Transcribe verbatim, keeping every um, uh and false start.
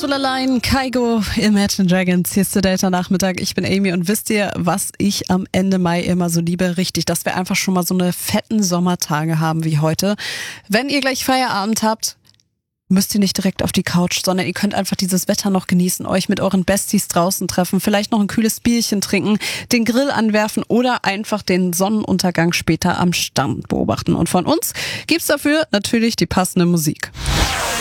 Line, Kygo, Imagine Dragons. Hier ist der Data Nachmittag. Ich bin Amy und wisst ihr, was ich am Ende Mai immer so liebe? Richtig, dass wir einfach schon mal so eine fetten Sommertage haben wie heute. Wenn ihr gleich Feierabend habt, müsst ihr nicht direkt auf die Couch, sondern ihr könnt einfach dieses Wetter noch genießen, euch mit euren Besties draußen treffen, vielleicht noch ein kühles Bierchen trinken, den Grill anwerfen oder einfach den Sonnenuntergang später am Strand beobachten. Und von uns gibt's dafür natürlich die passende Musik.